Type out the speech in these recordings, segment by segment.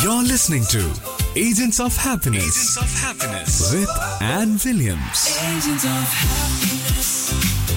You're listening to Agents of Happiness. Agents of Happiness with Anne Williams. Agents of Happiness.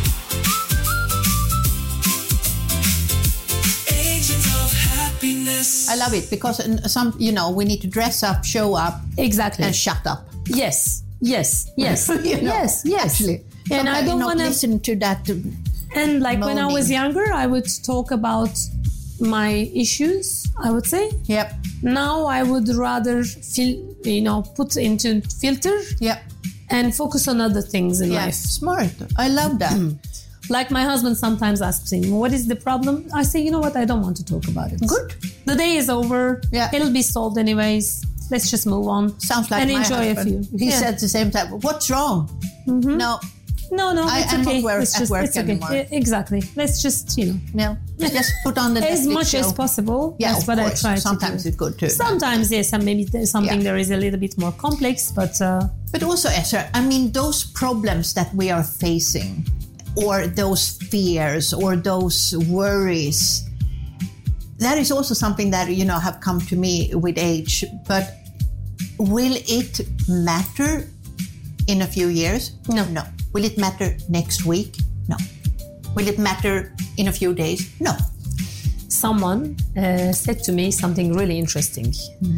Agents of Happiness. I love it because we need to dress up, show up, Exactly. and shut up. Yes. Yes. Yes. Actually. And I Sometimes don't not want to listen to that. And like when I was moaning. younger, I would talk about my issues, I would say. Yep. Now I would rather put into filter Yep. and focus on other things in Yeah. life. Smart. I love that. Like my husband sometimes asks me, what is the problem? I say, you know what? I don't want to talk about it. Good. The day is over. Yeah. It'll be solved anyways. Let's just move on. Sounds like and my enjoy husband. a few. He Yeah. said the same time. What's wrong? No, No, it's I'm okay. not It's at just, work it's okay. anymore. Exactly. Let's just, no. Just put on the as Netflix much show. as possible. Yeah, That's of what course. I try Sometimes to do. it's good too. Sometimes, yes, and maybe there's something Yeah. there is a little bit more complex, but But also, Esther, those problems that we are facing, or those fears, or those worries, that is also something that, have come to me with age. But will it matter in a few years? No. Will it matter next week? No. Will it matter in a few days? No. someone said to me something really interesting.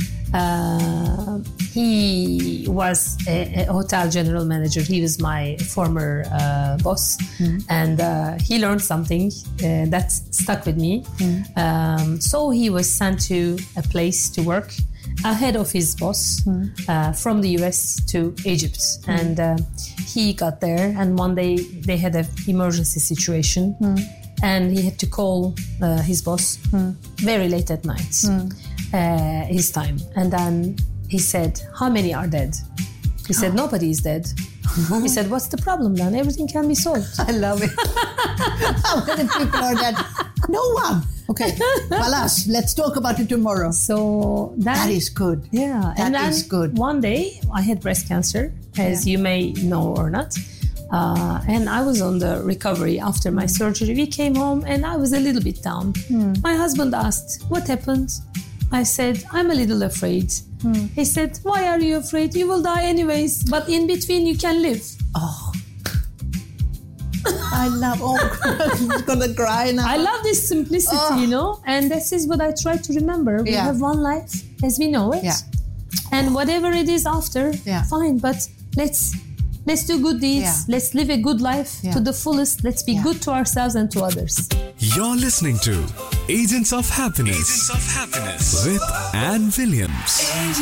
He was a hotel general manager. He was my former boss, and he learned something that stuck with me. So he was sent to a place to work ahead of his boss from the US to Egypt. And he got there, and one day they had an emergency situation. And he had to call his boss very late at night, his time. And then he said, how many are dead? He said, nobody is dead. He said, what's the problem then? Everything can be solved. I love it. How many people are dead? No one. Okay, Balas, let's talk about it tomorrow. So That is good. Yeah. That and then is good. One day I had breast cancer, as you may know or not. And I was on the recovery after my surgery. We came home and I was a little bit down. My husband asked, what happened? I said, I'm a little afraid. He said, why are you afraid? You will die anyways, but in between you can live. Oh, I love. I'm gonna cry now. I love this simplicity, and this is what I try to remember. We Yeah. have one life as we know it. Yeah. And whatever it is after, Yeah. fine, but let's do good deeds. Yeah. Let's live a good life Yeah. to the fullest. Let's be Yeah. good to ourselves and to others. You're listening to Agents of Happiness. Agents of Happiness with Anne Williams.